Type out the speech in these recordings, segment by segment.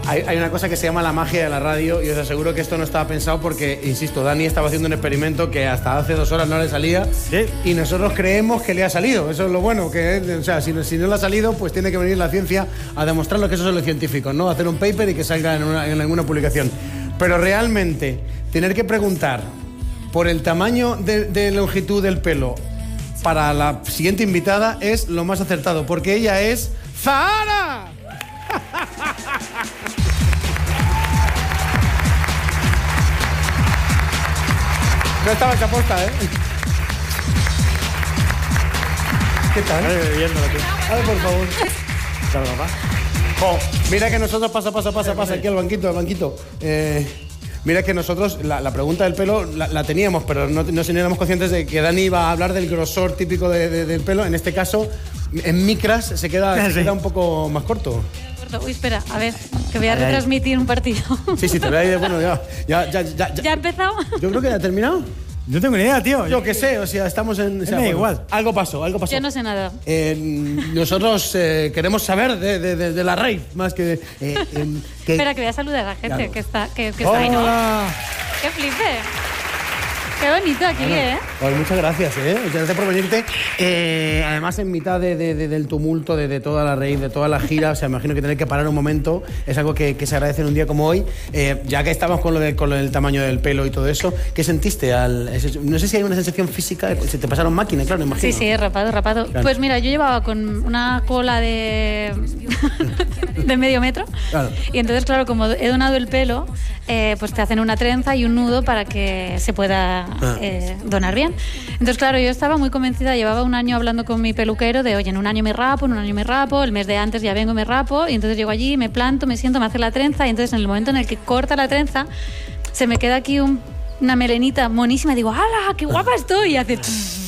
Hay una cosa que se llama la magia de la radio y os aseguro que esto no estaba pensado porque, insisto, Dani estaba haciendo un experimento que hasta hace 2 horas no le salía y nosotros creemos que le ha salido. Eso es lo bueno, que o sea, si no le ha salido, pues tiene que venir la ciencia a demostrarlo, que eso son los científicos, ¿no? Hacer un paper y que salga en alguna publicación. Pero realmente, tener que preguntar por el tamaño de longitud del pelo para la siguiente invitada es lo más acertado, porque ella es ¡Zahara! No estaba hecha posta, ¿eh? ¿Qué tal? Viéndolo, tío. A ver, por favor. Claro, papá. Oh, mira que nosotros pasa aquí al banquito. Mira que nosotros la pregunta del pelo la teníamos, pero no éramos conscientes de que Dani iba a hablar del grosor típico del pelo. En este caso, en micras se queda un poco más corto. Uy, espera, a ver, que voy a retransmitir un partido. Sí, te voy a ir, bueno, ya. ¿Ya ha empezado? Yo creo que ya ha terminado. No tengo ni idea, tío. Yo qué sé, o sea, estamos en... O sea, me da igual. Algo pasó. Yo no sé nada. Nosotros queremos saber de la rave, más que... Espera, que voy a saludar a la gente que está ahí, ¿no? Hola. ¡Qué flipe! Qué bonito aquí, ¿eh? Pues muchas gracias, ¿eh? Muchas gracias por venirte. Además, en mitad del tumulto de toda la rave, de toda la gira, o sea, me imagino que tener que parar un momento es algo que se agradece en un día como hoy. Ya que estamos con lo del tamaño del pelo y todo eso, ¿qué sentiste? No sé si hay una sensación física, se te pasaron máquinas, claro, imagino. Sí, rapado. Claro. Pues mira, yo llevaba con una cola de medio metro. Claro. Y entonces, claro, como he donado el pelo, pues te hacen una trenza y un nudo para que se pueda donar bien. Entonces, claro, yo estaba muy convencida, llevaba un año hablando con mi peluquero de, oye, en un año me rapo, el mes de antes ya vengo y me rapo, y entonces llego allí, me planto, me siento, me hace la trenza, y entonces en el momento en el que corta la trenza, se me queda aquí una melenita monísima, y digo, ¡hala, qué guapa estoy! Y hace...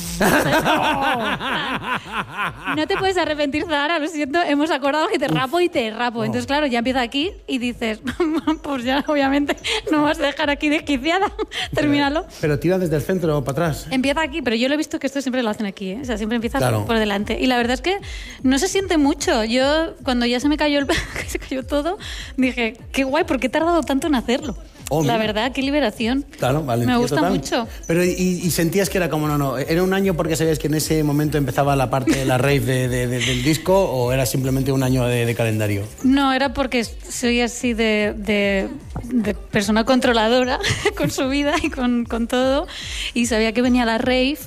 No te puedes arrepentir, Zahara, lo siento, hemos acordado que te rapo y te rapo. Entonces, claro, ya empieza aquí y dices, pues ya, obviamente, no vas a dejar aquí desquiciada. Termínalo. Pero tira desde el centro o para atrás. Empieza aquí, pero yo lo he visto que esto siempre lo hacen aquí, ¿eh? O sea, siempre empiezas por delante. Y la verdad es que no se siente mucho. Yo, cuando ya se me cayó se cayó todo, dije, qué guay, ¿por qué he tardado tanto en hacerlo? La verdad, qué liberación. Claro, vale. Me gusta mucho. Pero ¿y sentías que era como no? ¿Era un año porque sabías que en ese momento empezaba la parte de la rave del disco o era simplemente un año de calendario? No, era porque soy así de persona controladora con su vida y con todo, y sabía que venía la rave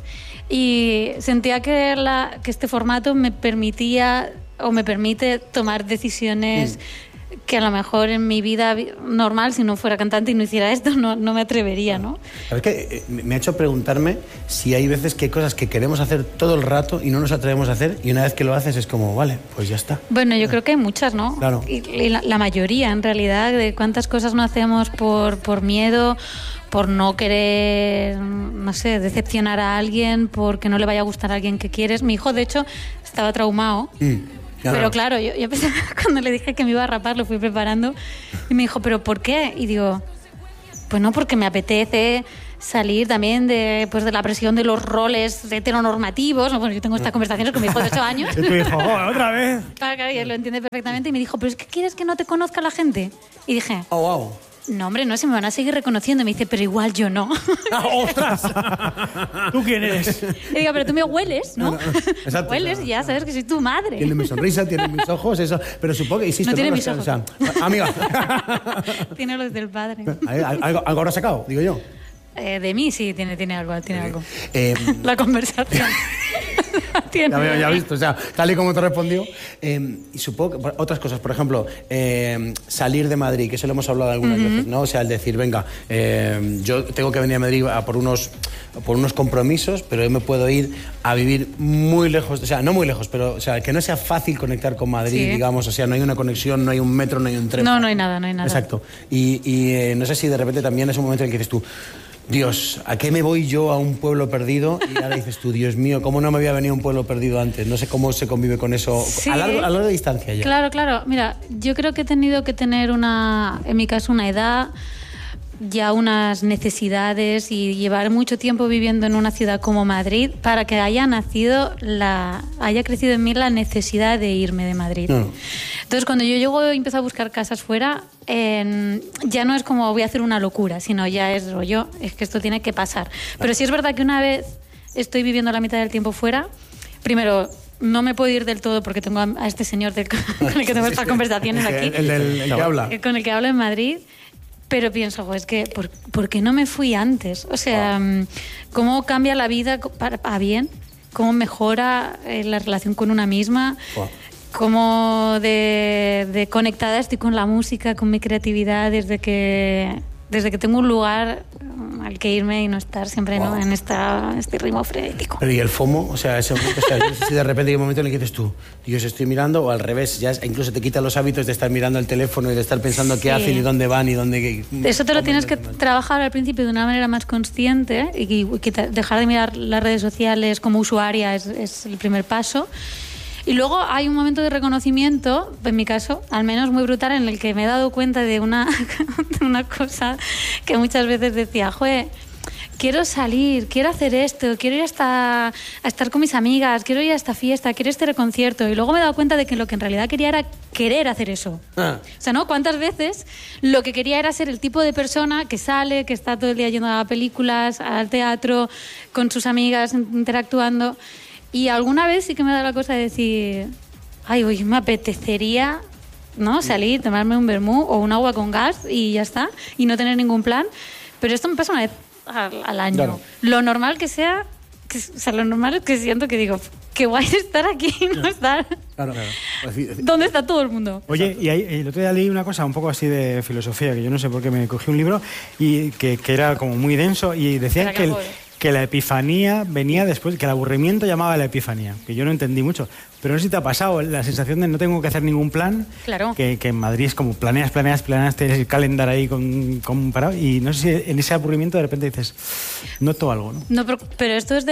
y sentía que este formato me permitía o me permite tomar decisiones que a lo mejor en mi vida normal, si no fuera cantante y no hiciera esto, no me atrevería, ¿no? ¿Sabes qué? Me ha hecho preguntarme si hay veces que hay cosas que queremos hacer todo el rato y no nos atrevemos a hacer, y una vez que lo haces es como, vale, pues ya está. Bueno, yo creo que hay muchas, ¿no? Claro. Y la mayoría, en realidad, de cuántas cosas no hacemos por miedo, por no querer, no sé, decepcionar a alguien, porque no le vaya a gustar a alguien que quieres. Mi hijo, de hecho, estaba traumado. Pero claro, yo pensé, cuando le dije que me iba a rapar, lo fui preparando y me dijo, ¿pero por qué? Y digo, pues no, porque me apetece salir también de la presión de los roles heteronormativos. Bueno, yo tengo estas conversaciones con mi hijo de 8 años. Y tu hijo, otra vez. Claro, y él lo entiende perfectamente y me dijo, ¿pero es que quieres que no te conozca la gente? Y dije, oh, wow. No, hombre, no, se me van a seguir reconociendo. Me dice, pero igual yo no. ¡Ostras! ¿Tú quién eres? Y digo, pero tú me hueles, ¿no? Exacto. Hueles y ya sabes que soy tu madre. Tiene mi sonrisa, tiene mis ojos, eso. Pero supongo que insisto. No tiene mis ojos. O sea, amiga. Tiene los del padre. ¿Algo habrá sacado, digo yo? De mí sí, tiene algo. La conversación. Ya he visto, o sea, tal y como te respondió. Y supongo que otras cosas, por ejemplo, salir de Madrid, que eso lo hemos hablado algunas veces, ¿no? O sea, el decir, venga, yo tengo que venir a Madrid por unos compromisos, pero yo me puedo ir a vivir muy lejos, o sea, no muy lejos, pero o sea, que no sea fácil conectar con Madrid, digamos, o sea, no hay una conexión, no hay un metro, no hay un tren. No hay nada. Exacto. Y no sé si de repente también es un momento en el que dices tú, Dios, ¿a qué me voy yo a un pueblo perdido? Y ahora dices tú, Dios mío, ¿cómo no me había venido a un pueblo perdido antes? No sé cómo se convive con eso a larga distancia ya. Claro. Mira, yo creo que he tenido que tener en mi caso, una edad ya unas necesidades y llevar mucho tiempo viviendo en una ciudad como Madrid para que haya crecido en mí la necesidad de irme de Madrid. Entonces, cuando yo llego y empiezo a buscar casas fuera, ya no es como voy a hacer una locura, sino ya es rollo, es que esto tiene que pasar. Pero sí es verdad que una vez estoy viviendo la mitad del tiempo fuera, primero, no me puedo ir del todo porque tengo a este señor con el que tengo estas conversaciones aquí. El que habla. Con el que hablo en Madrid. Pero pienso, es que ¿por qué no me fui antes? O sea, ¿cómo cambia la vida a bien? ¿Cómo mejora la relación con una misma? ¿Cómo de conectada estoy con la música, con mi creatividad desde que tengo un lugar al que irme y no estar siempre ¿no? en este ritmo frenético? Pero ¿y el FOMO? O sea, si de repente hay un momento en el que dices tú, yo os estoy mirando, o al revés, ya incluso te quitan los hábitos de estar mirando el teléfono y de estar pensando qué hacen y dónde van y dónde... Eso te lo tienes que trabajar al principio de una manera más consciente y dejar de mirar las redes sociales como usuaria es el primer paso. Y luego hay un momento de reconocimiento, en mi caso, al menos muy brutal, en el que me he dado cuenta de una cosa que muchas veces decía, quiero salir, quiero hacer esto, quiero ir a estar con mis amigas, quiero ir a esta fiesta, quiero ir a este concierto. Y luego me he dado cuenta de que lo que en realidad quería era querer hacer eso. O sea, ¿no? ¿Cuántas veces lo que quería era ser el tipo de persona que sale, que está todo el día yendo a películas, al teatro, con sus amigas, interactuando? Y alguna vez sí que me da la cosa de decir, hoy me apetecería, ¿no? Salir, tomarme un vermú o un agua con gas y ya está, y no tener ningún plan. Pero esto me pasa una vez al año. Claro. Lo normal que sea, lo normal es que siento que digo, qué guay estar aquí, no estar... Claro. ¿Dónde está todo el mundo? Oye, y el otro día leí una cosa un poco así de filosofía, que yo no sé por qué me cogí un libro y que era como muy denso y decían que la epifanía venía después, que el aburrimiento llamaba a la epifanía, que yo no entendí mucho. Pero no sé si te ha pasado la sensación de no tengo que hacer ningún plan. Claro. Que en Madrid es como planeas, tienes el calendar ahí con parado, y no sé si en ese aburrimiento de repente dices, noto algo, ¿no? No, pero esto es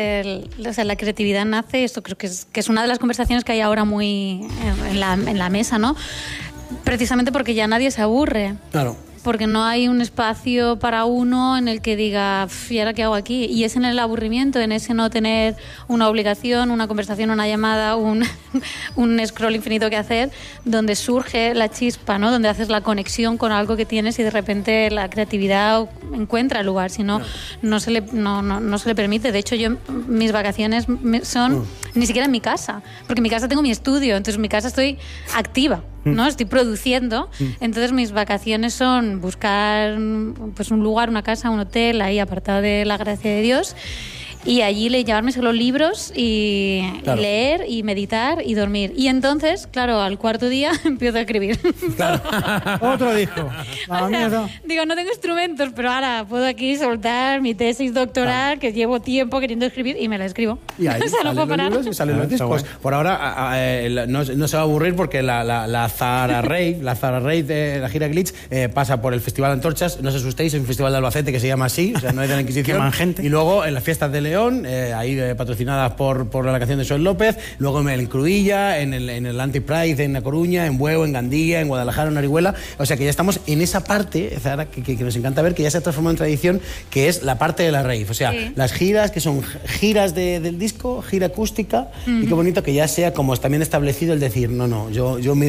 o sea, la creatividad nace, esto creo que es una de las conversaciones que hay ahora muy en la mesa, ¿no? Precisamente porque ya nadie se aburre. Claro. Porque no hay un espacio para uno en el que diga, ¿y ahora qué hago aquí? Y es en el aburrimiento, en ese no tener una obligación, una conversación, una llamada, un scroll infinito que hacer, donde surge la chispa, ¿no? Donde haces la conexión con algo que tienes y de repente la creatividad encuentra lugar, si no, no se le permite. De hecho, yo mis vacaciones son ni siquiera en mi casa, porque en mi casa tengo mi estudio, entonces en mi casa estoy activa, ¿no? Estoy produciendo, entonces mis vacaciones son buscar pues un lugar, una casa, un hotel ahí apartado de la gracia de Dios y allí llevarme solo libros y leer y meditar y dormir. Y entonces, claro, al cuarto día empiezo a escribir. Claro. Otro disco. Digo, no tengo instrumentos, pero ahora puedo aquí soltar mi tesis doctoral que llevo tiempo queriendo escribir y me la escribo. Y ahí salen los libros y salen los discos. Por ahora no se va a aburrir porque la Zahara Rave de la gira Glitch pasa por el Festival Antorchas. No os asustéis, es un festival de Albacete que se llama así, o sea, no es de la Inquisición. Queman gente. Y luego en las fiestas de León, ahí patrocinadas por la canción de Joel López, luego en Cruïlla, en el Anti-Pride en A Coruña, en Bueu, en Gandía, en Guadalajara, en Orihuela. O sea que ya estamos en esa parte, Zahara, que nos encanta ver, que ya se ha transformado en tradición, que es la parte de la rave. O sea, las giras, que son giras del disco, gira acústica, y qué bonito que ya sea como también establecido el decir, no, yo me